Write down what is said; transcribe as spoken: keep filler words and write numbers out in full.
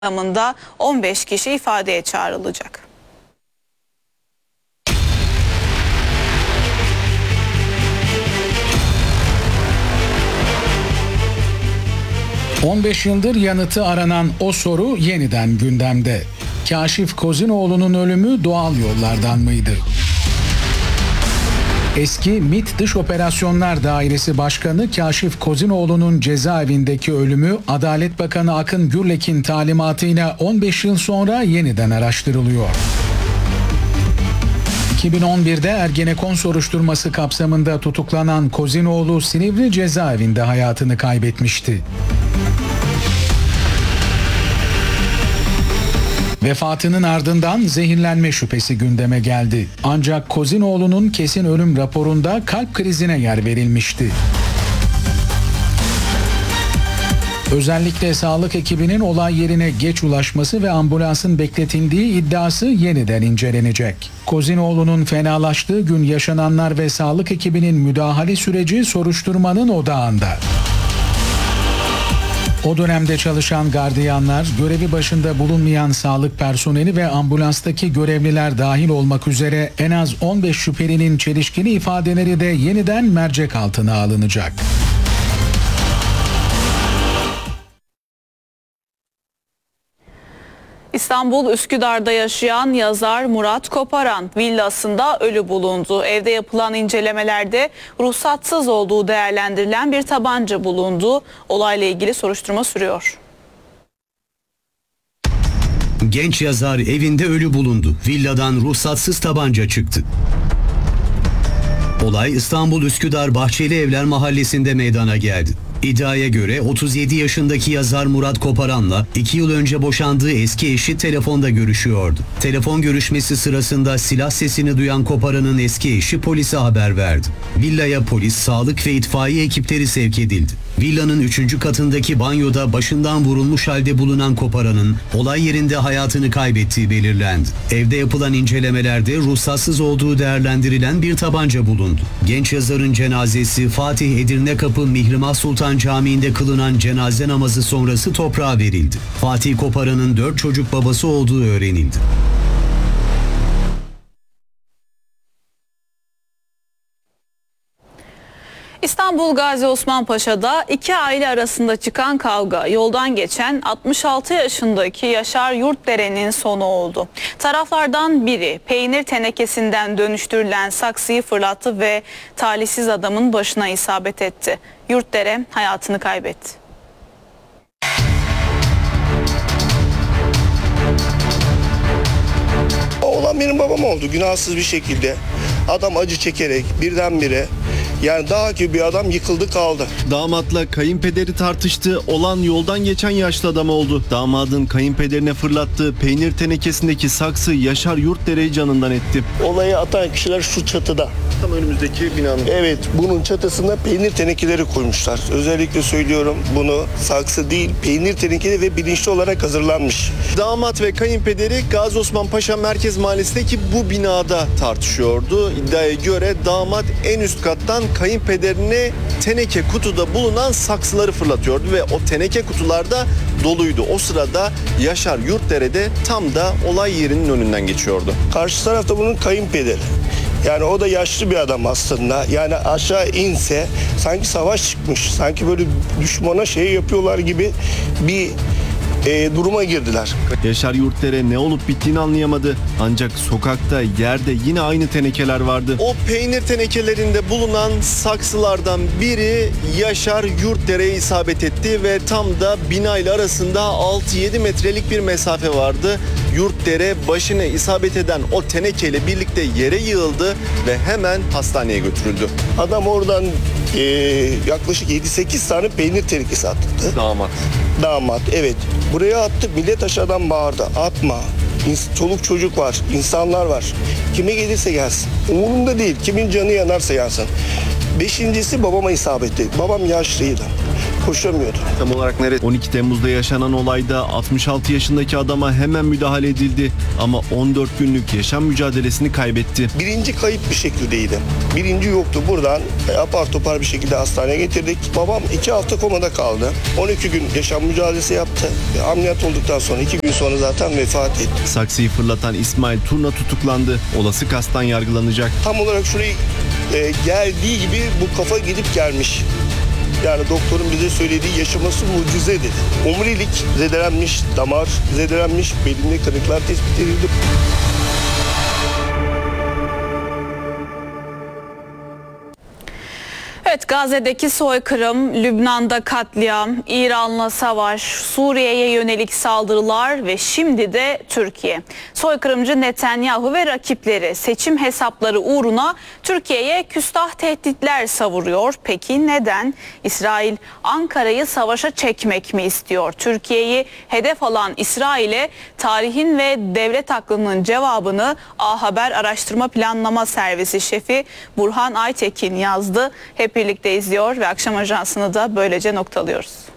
kapsamında on beş kişi ifadeye çağrılacak. on beş yıldır yanıtı aranan o soru yeniden gündemde. Kaşif Kozinoğlu'nun ölümü doğal yollardan mıydı? Eski MİT Dış Operasyonlar Dairesi Başkanı Kaşif Kozinoğlu'nun cezaevindeki ölümü Adalet Bakanı Akın Gürlek'in talimatıyla on beş yıl sonra yeniden araştırılıyor. iki bin on birde Ergenekon soruşturması kapsamında tutuklanan Kozinoğlu Silivri cezaevinde hayatını kaybetmişti. Vefatının ardından zehirlenme şüphesi gündeme geldi. Ancak Kozinoğlu'nun kesin ölüm raporunda kalp krizine yer verilmişti. Özellikle sağlık ekibinin olay yerine geç ulaşması ve ambulansın bekletildiği iddiası yeniden incelenecek. Kozinoğlu'nun fenalaştığı gün yaşananlar ve sağlık ekibinin müdahale süreci soruşturmanın odağında. O dönemde çalışan gardiyanlar, görevi başında bulunmayan sağlık personeli ve ambulanstaki görevliler dahil olmak üzere en az on beş şüphelinin çelişkili ifadeleri de yeniden mercek altına alınacak. İstanbul Üsküdar'da yaşayan yazar Murat Koparan villasında ölü bulundu. Evde yapılan incelemelerde ruhsatsız olduğu değerlendirilen bir tabanca bulundu. Olayla ilgili soruşturma sürüyor. Genç yazar evinde ölü bulundu. Villadan ruhsatsız tabanca çıktı. Olay İstanbul Üsküdar Bahçeli Evler Mahallesi'nde meydana geldi. İddiaya göre otuz yedi yaşındaki yazar Murat Koparan'la iki yıl önce boşandığı eski eşi telefonda görüşüyordu. Telefon görüşmesi sırasında silah sesini duyan Koparan'ın eski eşi polise haber verdi. Villaya polis, sağlık ve itfaiye ekipleri sevk edildi. Villanın üçüncü katındaki banyoda başından vurulmuş halde bulunan Koparan'ın olay yerinde hayatını kaybettiği belirlendi. Evde yapılan incelemelerde ruhsatsız olduğu değerlendirilen bir tabanca bulundu. Genç yazarın cenazesi Fatih Edirnekapı Mihrimah Sultan Camii'nde kılınan cenaze namazı sonrası toprağa verildi. Fatih Koparan'ın dört çocuk babası olduğu öğrenildi. İstanbul Gazi Osman Paşa'da iki aile arasında çıkan kavga yoldan geçen altmış altı yaşındaki Yaşar Yurtdere'nin sonu oldu. Taraflardan biri peynir tenekesinden dönüştürülen saksıyı fırlattı ve talihsiz adamın başına isabet etti. Yurtdere hayatını kaybetti. Olan benim babam oldu günahsız bir şekilde. Adam acı çekerek birdenbire, yani dağ gibi bir adam yıkıldı kaldı. Damatla kayınpederi tartıştı, olan yoldan geçen yaşlı adam oldu. Damadın kayınpederine fırlattığı peynir tenekesindeki saksı Yaşar Yurtdere'yi canından etti. Olayı atan kişiler şu çatıda. Tam önümüzdeki binanın. Evet, bunun çatısına peynir tenekeleri koymuşlar. Özellikle söylüyorum, bunu saksı değil peynir tenekeleri ve bilinçli olarak hazırlanmış. Damat ve kayınpederi Gazi Osman Paşa Merkez Mahallesi'ndeki bu binada tartışıyordu. İddiaya göre damat en üst kattan kayınpederine teneke kutuda bulunan saksıları fırlatıyordu ve o teneke kutularda doluydu. O sırada Yaşar Yurtdere de tam da olay yerinin önünden geçiyordu. Karşı tarafta bunun kayınpederi. Yani o da yaşlı bir adam aslında. Yani aşağı inse sanki savaş çıkmış. Sanki böyle düşmana şey yapıyorlar gibi bir e, duruma girdiler. Yaşar Yurtdere ne olup bittiğini anlayamadı. Ancak sokakta, yerde yine aynı tenekeler vardı. O peynir tenekelerinde bulunan saksılardan biri Yaşar Yurtdere'ye isabet etti ve tam da bina ile arasında altı yedi metrelik bir mesafe vardı. Yurtdere başına isabet eden o tenekeyle birlikte yere yığıldı ve hemen hastaneye götürüldü. Adam oradan e, yaklaşık yedi sekiz tane peynir tenekesi attı. Damat. Damat, evet. Buraya attı, millet aşağıdan bağırdı. Atma. Çoluk çocuk var, insanlar var. Kime gelirse gelsin. Umurumda değil, kimin canı yanarsa yansın. Beşincisi babama isabet etti. Babam yaşlıydı. Koşamıyordu. Tam olarak nerede? on iki Temmuz'da yaşanan olayda altmış altı yaşındaki adama hemen müdahale edildi ama on dört günlük yaşam mücadelesini kaybetti. Birinci kayıp bir şekildeydi. Birinci yoktu. Buradan e, apar topar bir şekilde hastaneye getirdik. Babam iki hafta komada kaldı. on iki gün yaşam mücadelesi yaptı. E, ameliyat olduktan sonra iki gün sonra zaten vefat etti. Saksıyı fırlatan İsmail Turna tutuklandı. Olası kastan yargılanacak. Tam olarak şuraya e, geldiği gibi bu kafa gidip gelmiş. Yani doktorun bize söylediği yaşaması mucize dedi. Omurilik zedelenmiş, damar zedelenmiş, belinde kırıklar tespit edildi. Evet, Gazze'deki soykırım, Lübnan'da katliam, İran'la savaş, Suriye'ye yönelik saldırılar ve şimdi de Türkiye. Soykırımcı Netanyahu ve rakipleri seçim hesapları uğruna Türkiye'ye küstah tehditler savuruyor. Peki neden? İsrail Ankara'yı savaşa çekmek mi istiyor? Türkiye'yi hedef alan İsrail'e tarihin ve devlet aklının cevabını A Haber Araştırma Planlama Servisi şefi Burhan Aytekin yazdı. Hep birlikte izliyor ve akşam ajansını da böylece noktalıyoruz.